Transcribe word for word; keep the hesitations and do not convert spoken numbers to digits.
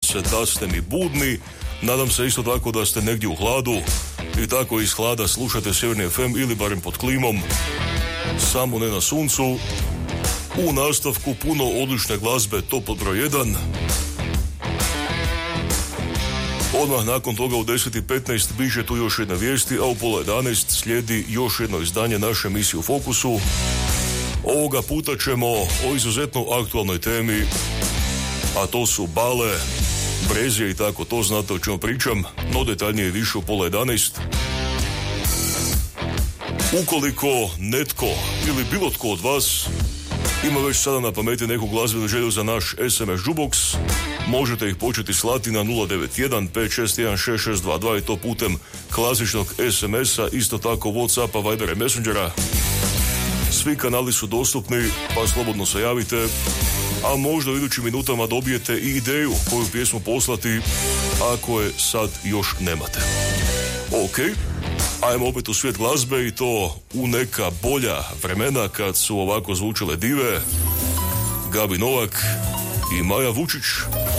se da ste mi budni. Nadam se isto tako da ste negdje u hladu i tako iz hlada slušate Sjeverni ef em ili barem pod klimom. Samo ne na suncu. U nastavku puno odlične glazbe, to pod broj jedan. Odmah nakon toga u deset i petnaest biće tu još jedna vijesti, a u pola jedanaest slijedi još jedno izdanje naše emisije u Fokusu. Ovoga puta ćemo o izuzetno aktualnoj temi, a to su bale, brezije i tako, to znate o čemu pričam, no detaljnije više u pola jedanaest. Ukoliko netko ili bilo tko od vas ima već sada na pameti neku glazbenu želju za naš es em es jukebox, možete ih početi slati na nula devet jedan pet šest jedan šest šest dva dva i to putem klasičnog es em es a, isto tako Whatsappa, Vibera i Messengera. Svi kanali su dostupni, pa slobodno se javite, a možda u idućim minutama dobijete i ideju koju pjesmu poslati, ako je sad još nemate. Ok, ajmo opet u svijet glazbe i to u neka bolja vremena kad su ovako zvučale dive Gabi Novak i Maja Vučić.